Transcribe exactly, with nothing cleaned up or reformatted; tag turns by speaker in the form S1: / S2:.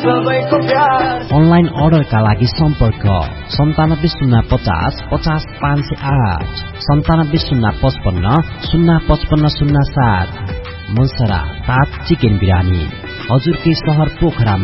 S1: सबैको प्यार।
S2: अनलाइन अर्डरका लागि सम्पर्क सन्तानब्बे शून्य पचास पचास पाँच सय आठ सन्तानब्बे शून्य पचपन्न शून्य पचपन्न शून्य सात। मनसरा ताज चिकन बिरानी हजुरकै सहर पोखरामा